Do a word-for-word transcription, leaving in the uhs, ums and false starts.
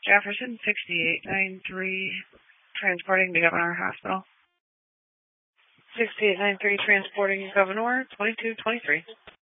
Jefferson, sixty-eight ninety-three, transporting to Governor Hospital. sixty-eight ninety-three, transporting Governor, twenty-two twenty-three.